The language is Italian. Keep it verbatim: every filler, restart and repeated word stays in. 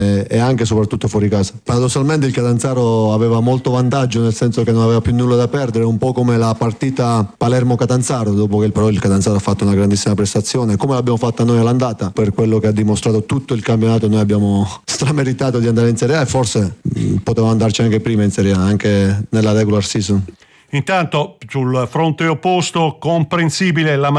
e, e anche e soprattutto fuori casa. Paradossalmente il Catanzaro aveva molto vantaggio, nel senso che non aveva più nulla da perdere, un po' come la partita Palermo-Catanzaro, dopo che però il Catanzaro ha fatto una grandissima prestazione, come l'abbiamo fatta noi all'andata. Per quello che ha dimostrato tutto il campionato, noi abbiamo strameritato di andare in Serie A e forse mh, potevamo andarci anche prima in Serie A, anche nella regular season. Intanto sul fronte opposto, comprensibile la